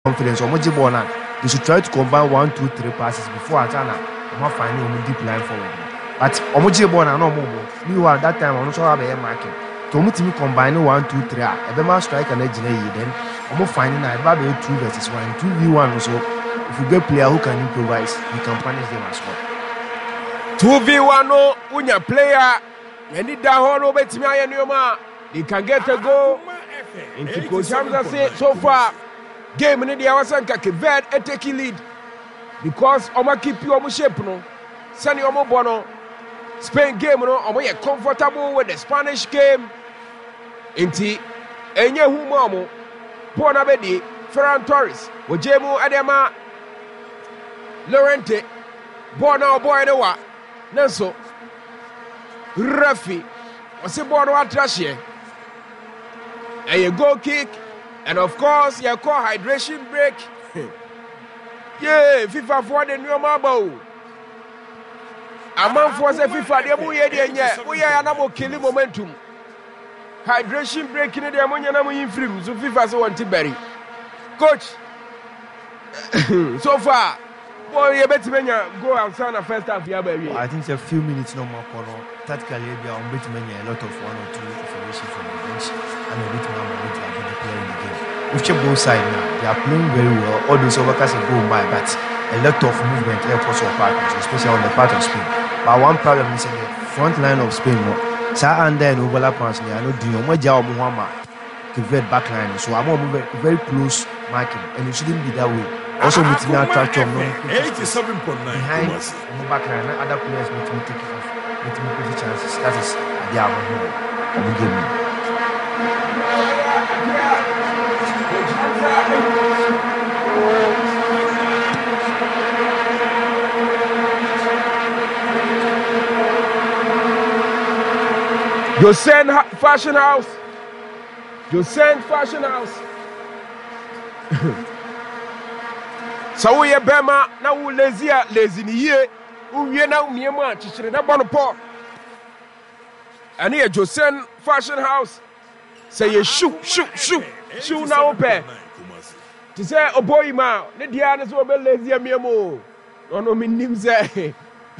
confidence. They should try to combine 1, 2, 3 passes before Atana. I'm finding a deep line forward. But Omojibona no more. Meanwhile, that time I'm also have a marking. To combine 1, 2, 3. A strike and then I'm finding out about 2 versus 1, 2v1 also. If you get player who can improvise, you can punish them as well. 2v1 no, when you player, any down over Timaya, they can get a goal. Into Coach Hamza say so far, game in the Awasanka Keved and take lead because Oma keep you on shape no, Sunny Omo Bono, Spain game no, Omo ye comfortable with the Spanish game. Inti Enye Humomo, Bonabedi, Ferran Torres, Ojemu Adema, Lorente, Bona Boynewa, Nelson, Rafi, Osibono Atrashe. And you goal kick, and of course, you call hydration break. Yeah, FIFA for the new marble. A man for the FIFA, the Muye, we are not killing momentum. Hydration break in the ammonia in film, so FIFA so want to bury. Coach, so far, boy, you better go outside the first half. I think it's a few minutes no more. Tactically, we are better a lot of 1 or 2 information from the bench. And a bit more money to have been playing the game. If you both sides now, they are playing very well. All those overcasts go by, but a lot of movement here for some partners, especially on the part of Spain. But one problem is in the front line of Spain. Sa and then overlap points. I know Dino Majao Muhammad to vet back line. So I'm very close marking, and it shouldn't be that way. Also, with me, attract your 87.9 behind the back line. Other players need to take it off, need to make the chances. That is the of the game. Josen Fashion House. Josen Fashion House. So we are Bema, now we lazy ni ye. We are now Miema, Chichina Bonopo. And here Josen Fashion House. Say you shoot now pair. To say oh boy ma, the Diana's over lazy Miemo. No mean say.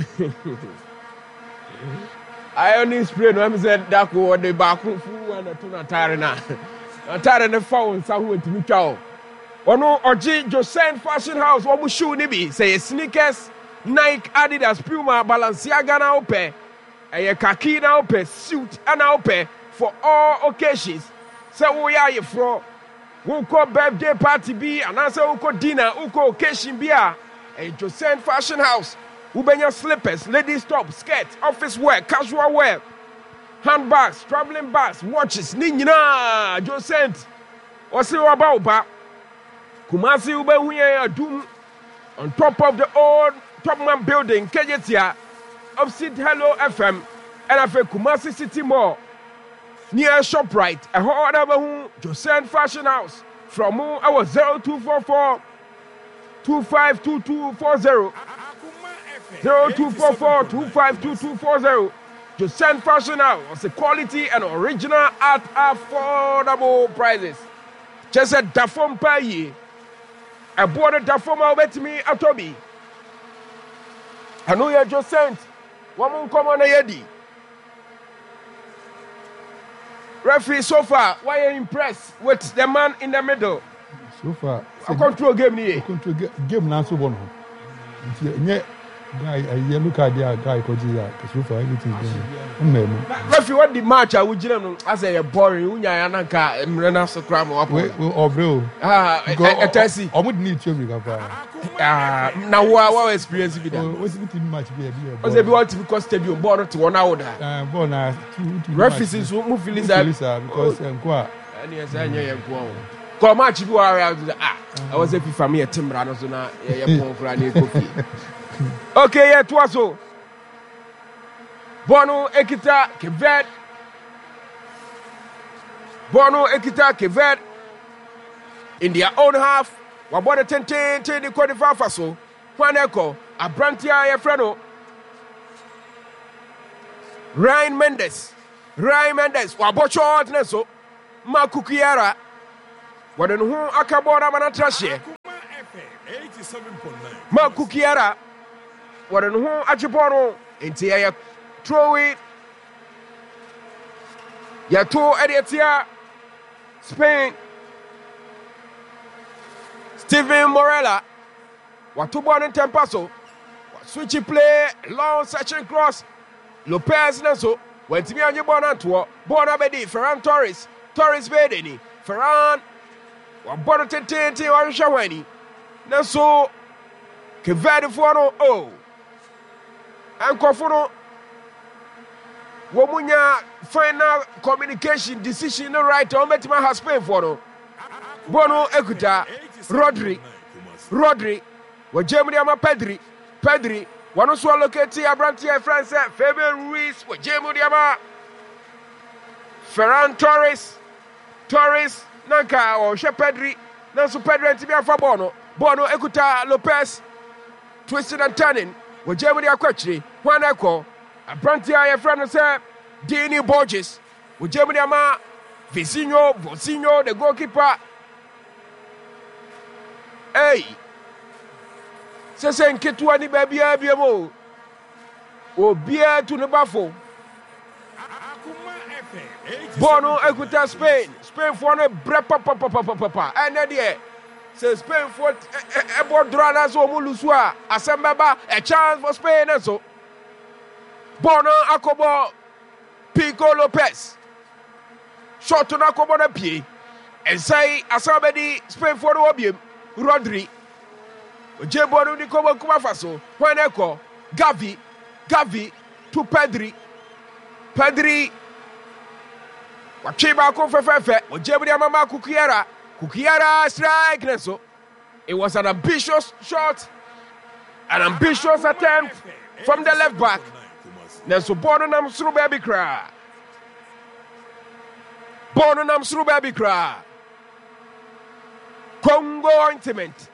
I only spray no said that ko the back fu and to Tarana. Tarana phone someone to me cow. Ono Oji Josen Fashion House, what we shoe nibi. Say sneakers, Nike, Adidas, Puma, Balenciaga na ope. A khaki na ope, suit and ope for all occasions. So we are you from. Who call birthday party be and answer who call dinner, who call occasion be a Josen Fashion House. Ubenya slippers, ladies top, skirts, office wear, casual wear, handbags, traveling bags, watches, Nina, Josen. What's it about, ba? Kumasi Ubehuya Doom on top of the old Topman building, Kejetia, opposite Hello FM, and I Kumasi City Mall, near ShopRite, a whole other Josen Fashion House, from who I was 0244 252240. 0244 252240. Josen Fashion House was a quality and original at affordable prices. Just a Dafom Paye. I bought a Dafom over to me at Toby. I know you're Josen. One more come on a yedi. Referee, so far, why are you impressed with the man in the middle? So far, I control game here. Control game now so bon. Guy, I look at the guy Koji. So far, everything is going. Referee, what the match I would do? I say a boring. Unya Yanaka, Mrena Sokram or bro. A Tessie. I would need to recover. Now, what experience with that? What's the match? Was it want to be costed you born to 1 hour? Referees who move Lisa because and yes, I know. Come match you are out. I was a for me a timber, so now okay, yeah, Twaso. Bono Ekita Kevet. Bono Ekita Kevet. In their own half, Wabona 10 the qualifier faso. Juaneco, Abrantia Efreno. Ryan Mendes, Wabocho Neso, Makukiara. What and who Akabora Manatrashe. Marco Kiara. What an home Achiporo into a throw it. Yato Ediatia Spain. Steven Morella. What 2 born in Tempaso. Switchy play, long section cross. Lopez Naso. When Timmy on your born Antua. Born Abedi, Ferran Torres. Torres Bedeni. Ferran. What born Tente or Shawani. Naso. Kevadi Fuano. Oh. And Kofuno. Womunya final communication decision right on Betima has paid for no. Bono Ekuta. Rodri. Wa Germany ama Pedri. Wano so allocate Abrantia France Fabian Ruiz wa Germany ama Ferran Torres nanka o she Pedri nanso Pedri ntimi afa Bono Ekuta Lopez twisted and turning wa Germany akwachiri Juan Eko Abrantia ya friend say Dini Borges wa Germany ama Vozinho the goalkeeper. Hey, Sesen Ketuani baby abiamo. Obia to the Bafo. Bono Ekuta Spain for a papa. And then says Spain for a bordranas or Mulusua. Asembaba, a chance for Spain and so. Bono Akobo Pico Lopez. Shot to Akobo na P. And say Asabedi Spain for the Obium. Rodri, Jebonu di Kobo Kumafaso, Juan Eko, Gavi to Pedri, Wachiba Kofefe, Jebudi Mama Kukiara strike Neso. It was an ambitious shot, an ambitious attempt from the left back. Neso Bononam Srubaby Kra. Congo ointment.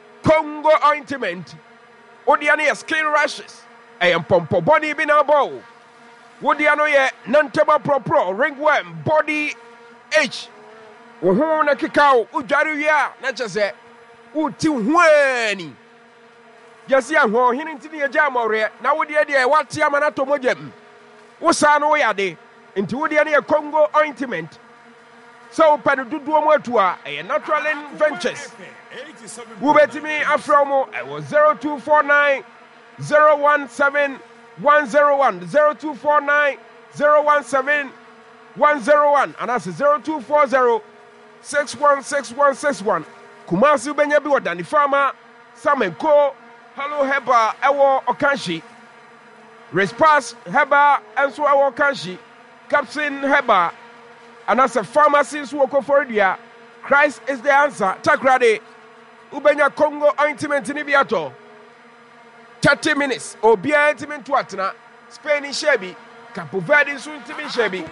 Odiane skin rashes. I am pompo body binabo. Wodiano ye nantaba pro ringworm body H. Uhuna kikao ujaruya nachase. Uti hweni. Yasi anho hinintini ya jamore na wodiye de wati amanato mojem. Usano yade. Inti wodiane ye Congo ointment. So Padudu Motua, a natural ventures. Ubetimi Afromo, I was 0249 017 101 0249 017 101 and that's 0240 616161. Kumasi Benyabi Wadani Farmer, Samenko, Hello Heba, Ewo Okanshi, Respas Heba, and so Ewo Okanshi, Captain Heba. And as a pharmacy who for India, Christ is the answer. Takrade, Ubenya Congo ointment in Ibiato. 30 minutes. Obia intimate to Atna, Spain in Shebi, Capo Verde soon to be Shebi.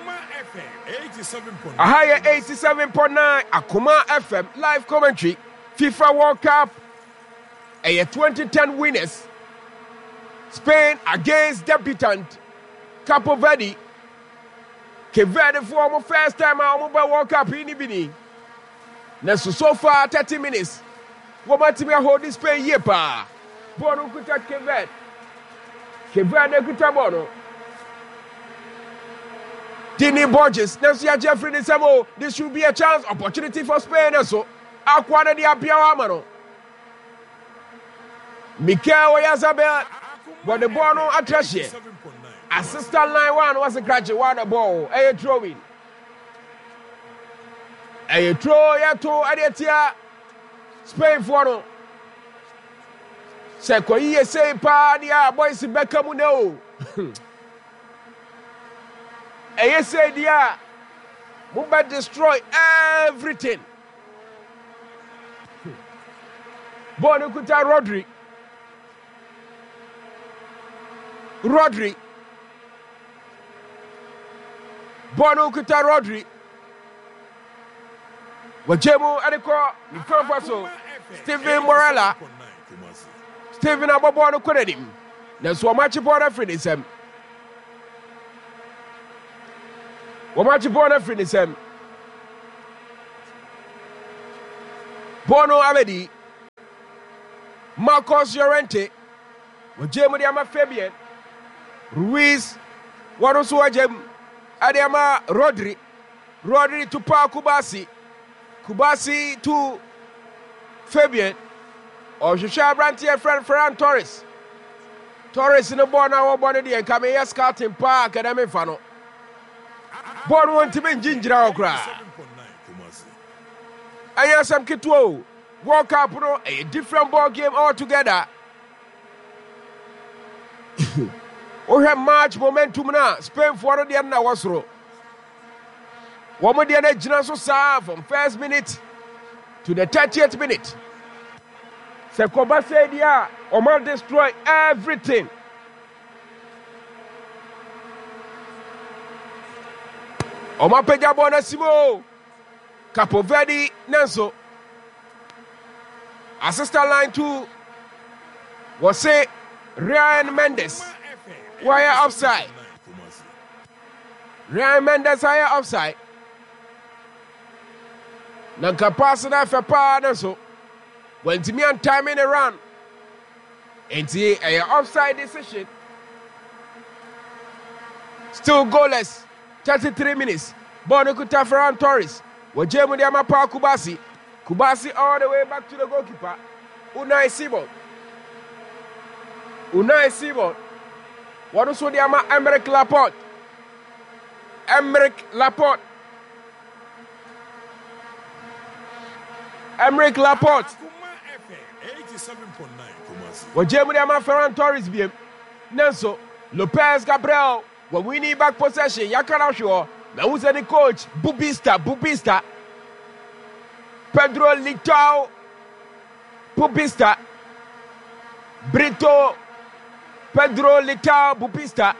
A higher 87.9, Akuma FM live commentary, FIFA World Cup, a 2010 winners. Spain against debutant Capo Verde. Kevin for my first time I mobile World Cup in Ibini. So far 30 minutes. What about me hold this pay year pa? Bono kuta Kevin kuta Bono. Dini Borges, Nancy Jeffrey Nisamo. This should be a chance, opportunity for Spain so. Aquana di Apia Amano. Mikel Oyazabel. But the Bono Atrashe. Assistant line 1 was a graduate water ball. A throwing. A throw ya to Adetia Spain for no. Sequoia say pa dia boys in Beckham no. A say dia Mumbai destroy everything. Bonukuta Rodri. Bono Kuta Rodri. Wajemo Adeko, Nicofaso, Steven Morella, Steven Abobono Kuredim. That's what much upon a friend is him. What much upon a friend is him. Bono Abedi, Marcos Llorente. Wajemu diama Fabian. Ruiz. Warusu wajem. Adiama Rodri. Rodri to Paul Kubasi. Kubasi to Fabian. Or Shusha Branti and Ferran Torres. Torres in the ball now, body and Kamea scouting park and Fano. Born one to be ginger okra. I have some Kitwo. World Cup, a different ball game altogether. We have much momentum now. Spain for the end was row. One more the general serve from first minute to the 30th minute. Sekoba said, yeah, Oman destroy everything. Oman Peja Bonasimo, Capo Verde, Nanso. Assistant line 2 was say Ryan Mendes. Wire offside. Ryan Mendes higher offside. Nanka passing that for Nanso. When Timian timing around, and see a offside decision. Still goalless. 33 minutes. Bonukuta Ferran Torres. Wajemu Diama Pa Kubasi. Kubasi all the way back to the goalkeeper. Unai Simon. Wadusu Diama Emerick Laporte. Emerick Laporte. 87.9. Wajemu Diama Ferran Torres BM. Nelson Lopez Gabriel. When we need back possession, Yakana Shaw. Now who's the coach? Bubista. Pedro Litao. Bubista. Brito. Pedro Litao Bubista.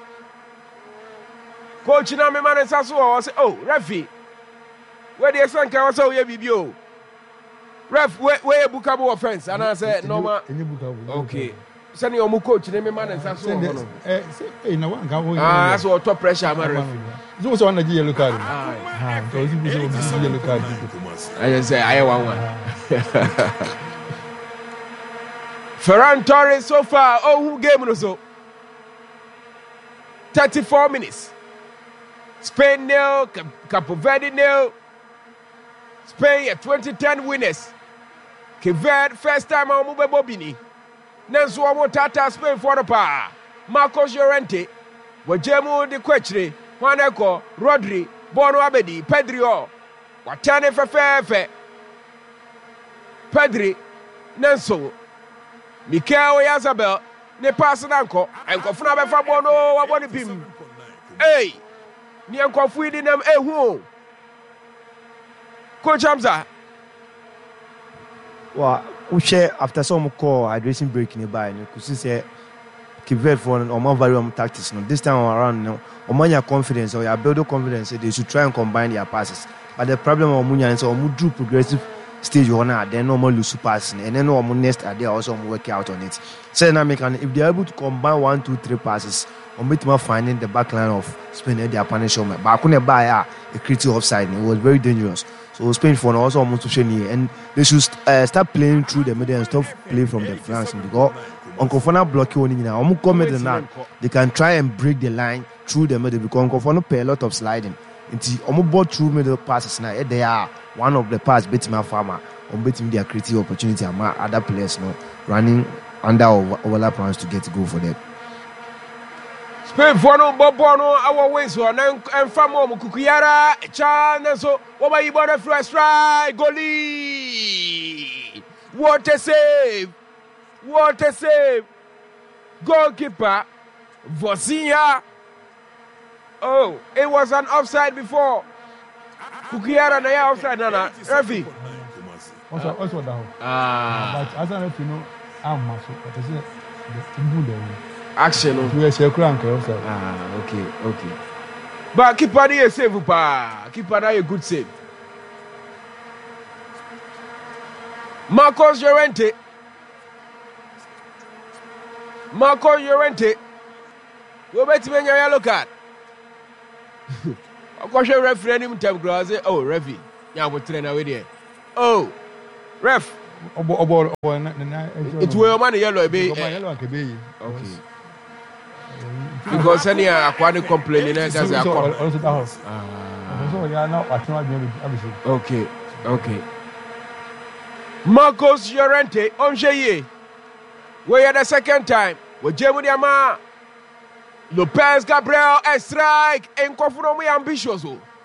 Coach Nami Manesasu say, oh, Refi. Where the son can also hear BBO. Ref, where Bukabu offense? And I said, no, ma. Okay. Send your coach, name man, and that's all. That's what top pressure, my ref. You also want to yellow card. Yellow card. I just say, I want one. Ferran Torres so far, who game or so? 34 minutes. Spain nil, Capo Verde nil. Spain 2010 winners. Cape Verde first time on Mube Bobini. Nanso wa tata Spain for the pa. Marcos Llorente. Wajemu de Quechre. Juaneco. Rodri. Bono Abedi. Pedro. Watane Fefe. Pedri. Nanso. Mikel Yazabel. Ne pass nanko. Enko funa befa Bono waboni pim. Hey. Ni enko fuidi nem ehu. Coach Hamza. Well, we share after some call hydration break nearby. You could say, keep very for or more value tactics. This time around, or your confidence or your build confidence, they should try and combine their passes. But the problem of Munya is or do progressive stage one, then no more lose passing, and then no more next they also work out on it. So now if they are able to combine 1, 2, 3 passes, or make more finding the back line of Spain their punishment. But I couldn't buy a critical offside. It was very dangerous. So Spain for also almost to shiny, and they should start playing through the middle and stop playing from the flanks because Uncle Fana block you now. They can try and break the line through the middle because Uncle Fana pay a lot of sliding. Until almost both through middle passes now. They are one of the pass beating my farmer on beating their creative opportunity and my other players now running under overlap rounds to get a goal for them. Spain for no Bobono, our ways one and Famo Kukuyara, Chan, so what you bought a first try, goalie. What a save! Goalkeeper, Vosinha. Oh, it was an offside before. Kukuyara, na offside, Nana. Refi. Also down. But as I let you know, I'm muscle, but it's action. Okay. But keeper is save, pa. Keeper is a good save. Marcos Llorente. You bet me your yellow card. Of course, your referee him time say, oh, referee. Yeah, we train away there. Oh, ref. It will man yellow be. Okay. Because any aquatic complaining as a Okay. Marcos Llorente on Jeye. We are the second time. We Jemudiama Lopez Gabriel a strike and Kofunomi ambitious.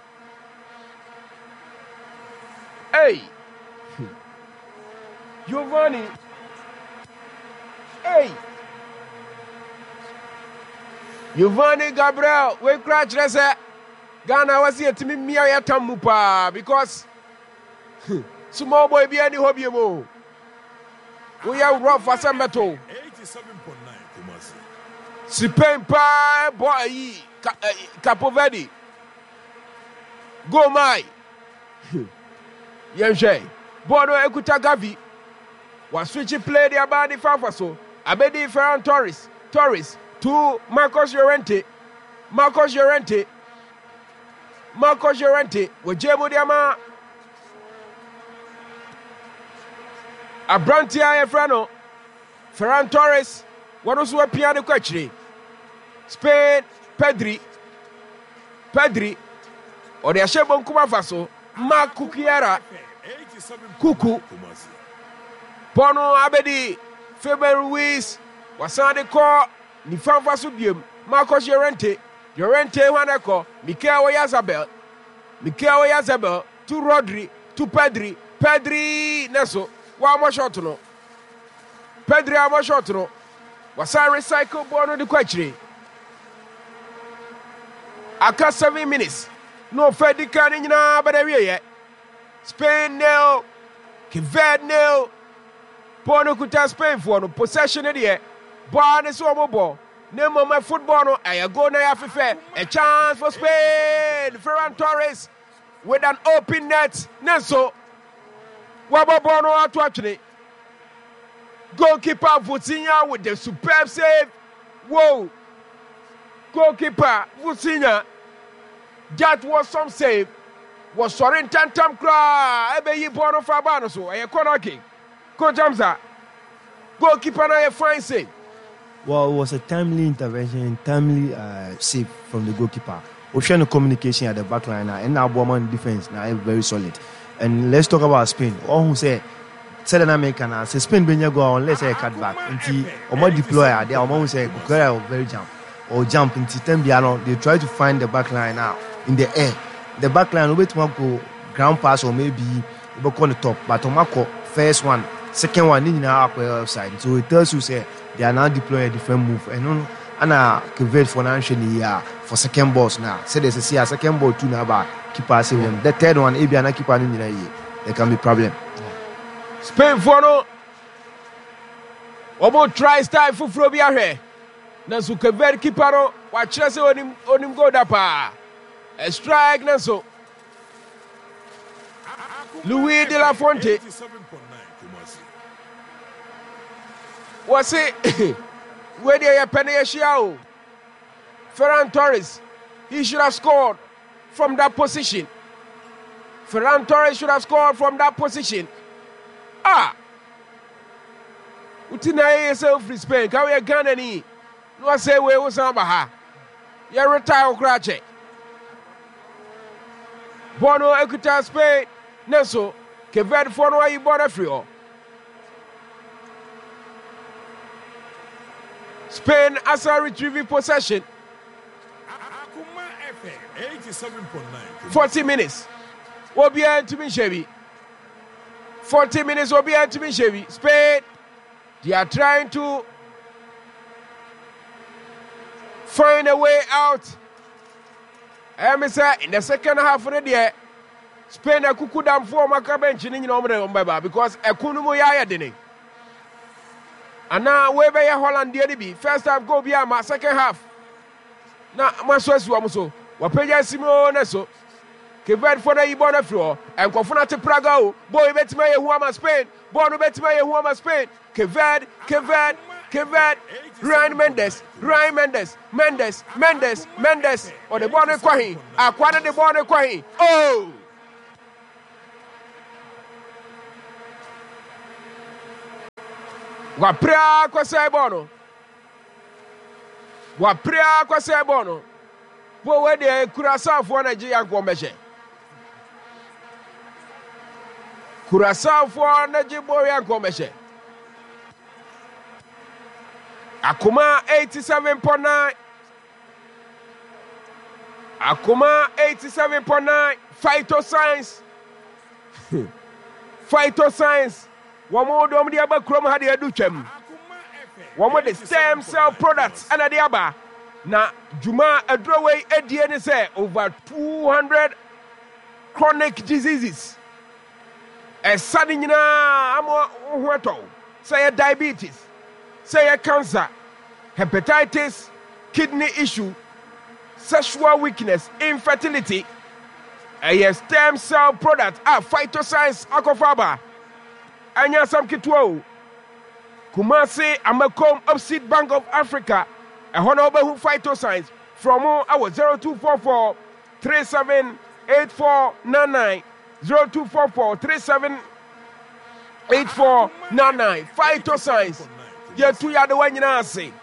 Hey. Giovanni. Hey. Giovanni Gabriel, we crash rese. Ghana was here to me Mia Tamupa because small boy be any hobby mo. We are rough for some metal. 87.9 Spain pa boy Capo Verde. Go my. Yenche. Bono Ekuta Gavi was switching play the Abadi Fafaso. Abedi Ferran Torres to Marcos Llorente. Marcos Llorente with Jemo Diama Abrantia Efrano Ferran Torres. What was what piano question? Spain Pedri or the Ashebon Kumafaso Mark Kukiara Kuku Pono Abedi Faber Ruiz Wasande Ko Nifanfa Subium Marcos Llorente Waneko Mikel Oyarzabal to Rodri to Pedri Neso one more shot no Pedri one shot no Wasa recycle Bono the Quachri Aka 7 minutes no Fedi Canina but yet Spain nil Kived nil Pono Kuta Spain for no possession of the year Barn is over ball name of my football no I go na afife a chance for Spain Ferran Torres with an open net Nenso Wabobono out actually goalkeeper Vutinha with the superb save. Whoa, goalkeeper Vutinha, that was some save. Was Sorin Tantam Kra, Ebe Yibono Fabano, so a corner kick. Coach Hamza, goalkeeper na a fine save. Well, it was a timely intervention, timely save from the goalkeeper. Ocean communication at the back line and now Boman defense now very solid. And let's talk about Spain. All who say Southern America now say Spain when you go on, let's say a cut back into or more deployer. They almost say very jump into Tembiano. They try to find the back line now in the air. The back line will go ground pass or maybe on the top. But Tomako first one, second one in our side. So it tells you say they are now deploying a different move and Kevin financially for second balls now. So there's a second ball two now about keeper saving. The third one, if you are keeper in there can be problem. Spain for no. Obo try style for Frobia here. Nanso Kevin keeper no. Watch us on him go dapa. A strike Nanso. Louis de la Fonte. Was it? Where they are penny Shiao. Ferran Torres, he should have scored from that position. Ferran Torres should have scored from that position. Utina yourself free Spain. Can we again any? No say we was baha. You retire Crache. Bono Equita Spain. Neso. Kevin Fono you bought a free. Spain as a retrieving possession. 40 minutes. Will be to me Chevy. 40 minutes will be to me Chevy. Spain. They are trying to find a way out. I say in the second half of the day, Spain a kuku dam for Makabench in Baba because a kunumo yaya dini. And now we be Holland DDB. First half go be my second half. Na maswesi wa muso. Wapeja Simon Neso. Kevin for the Ibona floor. And Kofuna to Praga. Boy betima ye huama Spain. Bono betima ye huama Spain. Kevin. Ryan Mendes. Or the Bonne Quahi. Aquana the Bonne Quahi. Oh! Waprea kwasa bono. Waprea kwasa bono. Bo we de Curaçao for Nigeria Gombeje. Curaçao for Nigeria Gombeje. Akuma 87.9. Akuma 87.9. Phytoscience. Phytoscience. Wamo do mdi aba krom ha de adutwam. Wamo the stem cell products ana de aba. Na juma adroway edie ne say over 200 chronic diseases. Esade nyina amo hoato. Say diabetes, say cancer, hepatitis, kidney issue, sexual weakness, infertility. A stem cell product Phytoscience akofaba. Anya sam kitwo. Kumasi Amakom Upseed Bank of Africa. A honorable who Phytoscience from our 0244 378499 0244 378499 Phytoscience. Ye two ya the one you say.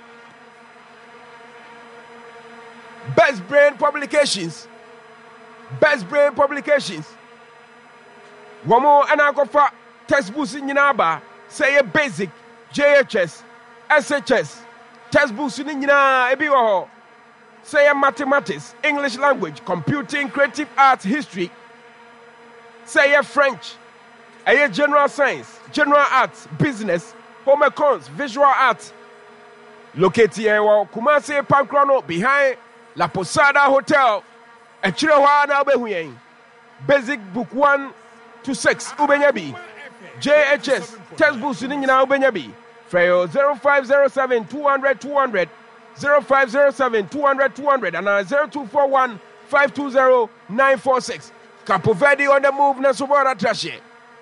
Best Brain Publications. Best Brain Publications. Wamo anakofa textbooks in Yinaba. Say a basic JHS, SHS. Textbooks in Yina Ebiwaho. Say a mathematics, English language, computing, creative arts, history. Say a French. A general science, general arts, business, home accounts, visual arts. Locate here Kumasi Pancrono behind La Posada Hotel. A Chihuahua na Behuyen. Basic book 1 to 6 Ubenyabi. JHS textbooks in Ubenyabi. Frayo 0507 200 200 0507 200 200 and 0241 520 946. Capo Verde on the move na Sobora Trashe.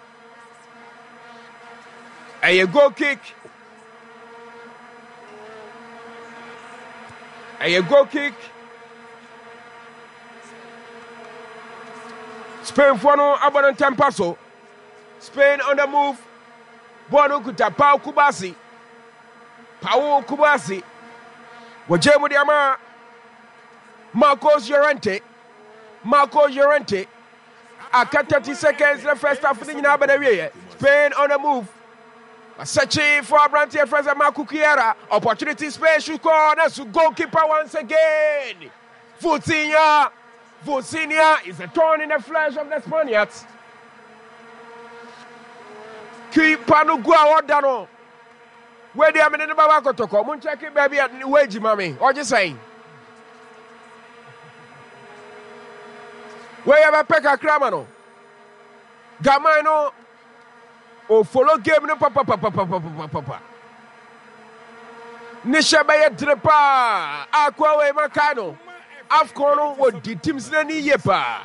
A goal kick. A goal kick. Spain for no abandon Tempaso. Spain on the move. Bono kuta Pau Kubasi. Pau Kubasi. Wajemu diama. Marcos Llorente. Aka 30 seconds the first half of the Nabanawe. Spain on the move. Searching for Abrantia friends and Marco Chiara. Opportunity Spain should call us to goalkeeper once again. Vutinia is a thorn in the flesh of the Spaniards. Keeper no go out. Where they are in the Babako to come. Mun check it, baby, at the wage, mommy. What you saying? Where you have a Pekka Kramano? Gamano. O follow game no papa. Nishabaye Trepa. Aquawe Makano. Afkono what the teams nani yepa.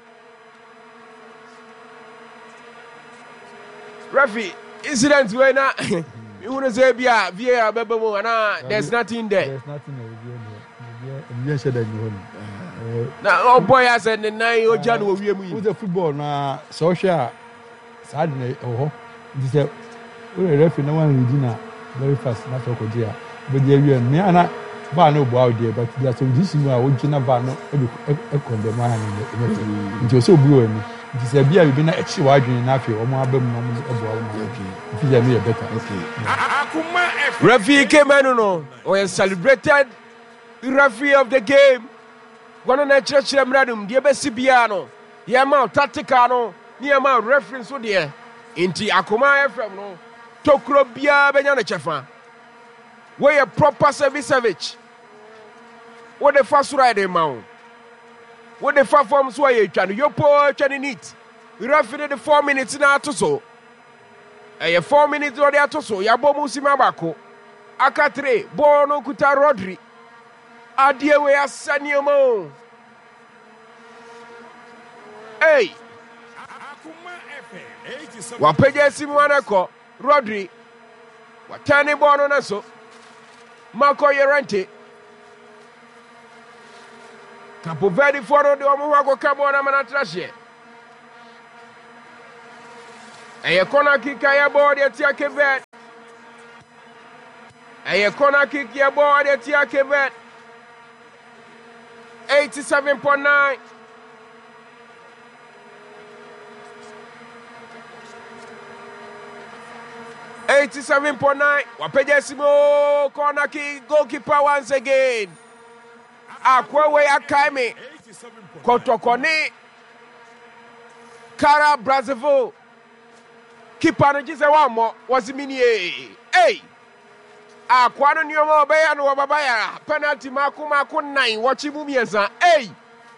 Rafi, incidents when you want to say via Bebo and there's nothing there. There's nothing there. Now, oh boy, I said the 9 or January. Who's the football now? Social sadness. Oh, this is a referee. No one will very fast. Not so good. But the area, me and I, no bow there. But there's some this new. I want to know Vano. A condemn man. It was so blue. It is a beer. You've been actually waging enough. Or more about okay. If you have me a better. Okay. Referee came on. We celebrated the referee of the game. One on the church radum, dear Bessibiano, Yama Taticano, near my reference to dear. Inti Akuma FM no Tokro Bia Benana Chefa. Where a proper service savage. What the first rider mount. What the far forms why you can your poor chatting it. We referee the 4 minutes now to so. A 4 minutes or the to so, Yabomu Simabako. Akatre, Bono Kuta Rodri. Adie we asaniomo. Hey. Wapeje simu anako Rodri. Watani bono naso. Marco Llorente. Capo Verde foro de omo wako kabona manatrashe. Eye kona kika ya bodi atia Kevet. A corner kick here, boy, the Tia Kevet. 87.9. Wapejesimo corner kick, goalkeeper once again. Akwewe Akaime. Kotokoni. Kara Brazzaville. Keeper no jise one more. Was mini hey. Akwano nyomo beya no wababaya. Penalty maku 9. Wachi mumienza. Hey.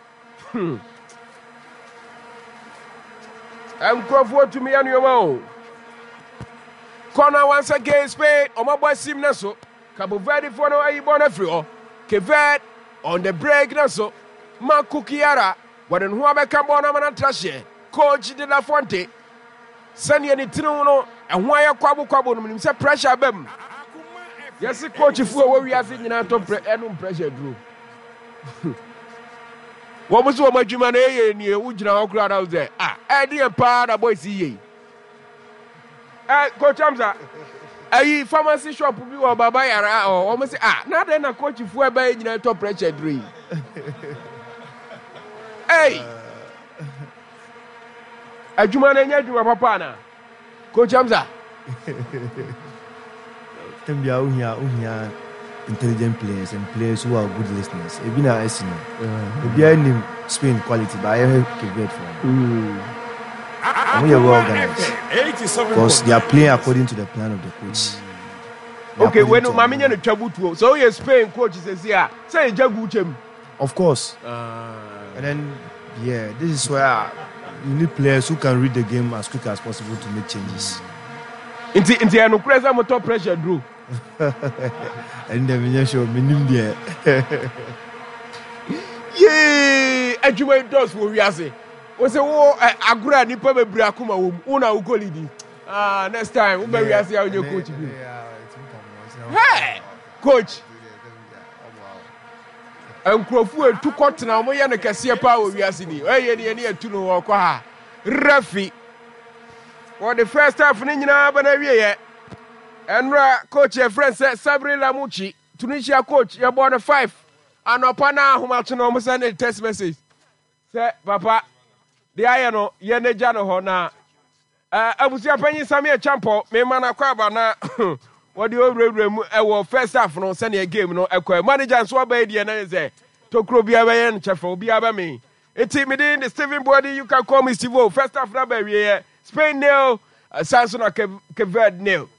Mkrofo to me and your corner once again, Spain. Omo sim naso. Cabo Verde for no aibona free. Kevet on the break naso. Manku Kiara. Waden huabe kambona mana trashe. Coach de la Fonte. Sani any tino and why a quabu no say pressure bem. Yes, coach if we are thinking out of pressure drew. What was what much human near Ujina crowd out there? Eddie and Pa boy see. Coach Hamza. A pharmacy shop will be or Babaya or almost not then a coach if we're by top pressure dream. Hey, a Jumana Yadu Papana. Coach Hamza. Tembia unya intelligent players and players who are good listeners. Ebina Esino. Ebia Spain quality, but I have Kevet for. We are well organized because they are playing according to the plan of the coach. Okay, when Mamina the trouble to so your Spain coach says, yeah, say Jaguchem. Of course. And then, this is where you need players who can read the game as quick as possible to make changes. Into no pressure, motor pressure, Drew. And then show minimum there. Yay! Eduate does what we are saying. We say, Agura Nipa Briakuma, Una Ukolidi. Next time, we are saying, your coach. Hey, coach. Nkrofu etu na mo ye ne kese pa wo wiase ni ye ne etu no wo kwa refi for the first half ni nyina ba na wie ye enra coach e friend say Sabri Lamuchi Tunisia coach ye born 5 anopa na ahomato no mo send text message say papa de aye no ye ne gya no ho na abusia panyi Samuel Champo me mana kwa ba na what the overrun first half no send a game no equal manager so by the end say Tokro Biabayan Chefo Biabame. It's within the Stephen Body, you can call me Steve. First half number here. Spain nil, Samson Kevet nil.